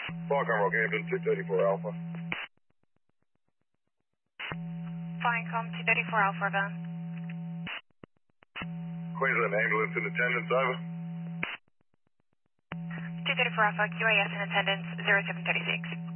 Falcon Rockhampton, 234 Alpha. Falcon 234 Alpha, Van. Queensland ambulance in attendance, over. 234 Alpha, QAS in attendance, 0736.